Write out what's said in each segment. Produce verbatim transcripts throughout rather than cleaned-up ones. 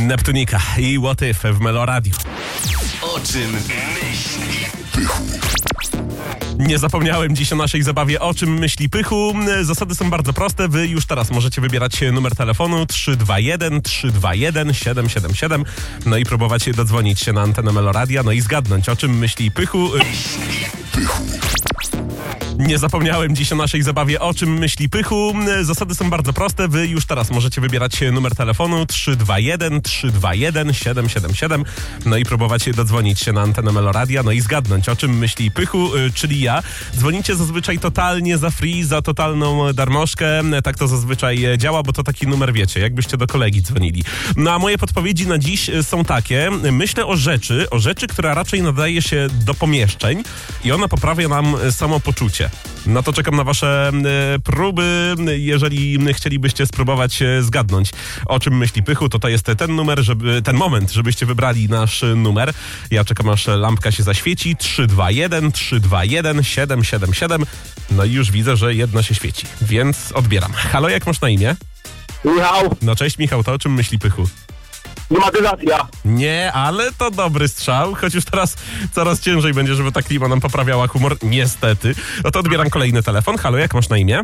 Neptunika i What If w Melo Radio. O czym myśli Pychu? Nie zapomniałem dziś o naszej zabawie O czym myśli Pychu. Zasady są bardzo proste. Wy już teraz możecie wybierać numer telefonu trzy dwa jeden trzy dwa jeden siedem siedem siedem. No i próbować dodzwonić się na antenę Melo Radia, no i zgadnąć, o czym myśli Pychu. Pychu. Nie zapomniałem dziś o naszej zabawie O czym myśli Pychu. Zasady są bardzo proste. Wy już teraz możecie wybierać numer telefonu trzy dwa jeden trzy dwa jeden siedem siedem siedem. No i próbować dodzwonić się na antenę Melo Radia, no i zgadnąć, o czym myśli Pychu, czyli ja. Dzwonicie zazwyczaj totalnie za free, za totalną darmożkę. Tak to zazwyczaj działa, bo to taki numer, wiecie, jakbyście do kolegi dzwonili. No a moje podpowiedzi na dziś są takie. Myślę o rzeczy, o rzeczy, która raczej nadaje się do pomieszczeń i ona poprawia nam samopoczucie. No to czekam na wasze e, próby. Jeżeli chcielibyście spróbować e, zgadnąć, o czym myśli Pychu, to to jest ten numer, żeby, ten moment, żebyście wybrali nasz numer. Ja czekam, aż lampka się zaświeci. trzy dwa jeden trzy dwa jeden siedem siedem siedem. No i już widzę, że jedna się świeci, więc odbieram. Halo, jak masz na imię? Michał. No cześć Michał, to o czym myśli Pychu? Klimatyzacja. Nie, ale to dobry strzał, choć już teraz coraz ciężej będzie, żeby ta klima nam poprawiała humor. Niestety. No to odbieram kolejny telefon. Halo, jak masz na imię?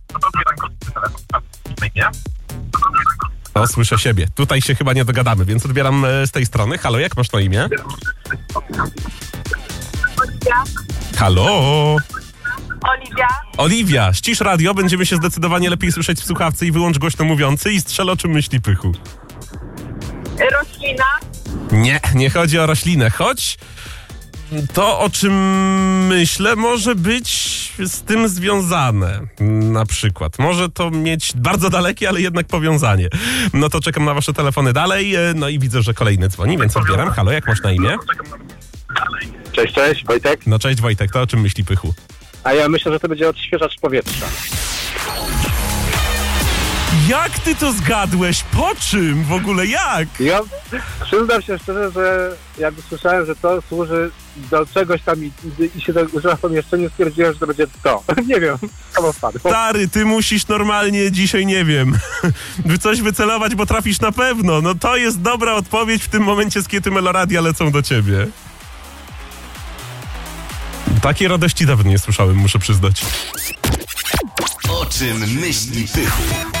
O, słyszę siebie. Tutaj się chyba nie dogadamy, więc odbieram z tej strony. Halo, jak masz na imię? Oliwia. Halo? Oliwia. Oliwia, ścisz radio, będziemy się zdecydowanie lepiej słyszeć w słuchawce i wyłącz głośno mówiący i strzel, o czym myśli Pychu. Roślina. Nie, nie chodzi o roślinę, choć to, o czym myślę, może być z tym związane. Na przykład. Może to mieć bardzo dalekie, ale jednak powiązanie. No to czekam na wasze telefony dalej. No i widzę, że kolejny dzwoni, więc odbieram. Halo, jak masz na imię? Cześć, cześć, Wojtek. No cześć Wojtek, to o czym myśli Pychu? A ja myślę, że to będzie odświeżacz powietrza. Jak ty to zgadłeś? Po czym? W ogóle jak? Ja przyznam się szczerze, że jak usłyszałem, że to służy do czegoś tam i, i się to używa w pomieszczeniu, stwierdziłem, że to będzie to. Nie wiem, samo wpadło. Stary, ty musisz normalnie dzisiaj, nie wiem, coś wycelować, bo trafisz na pewno. No to jest dobra odpowiedź w tym momencie, skiety Melo Radia lecą do ciebie. Takiej radości dawno nie słyszałem, muszę przyznać. o czym myśli Pychu?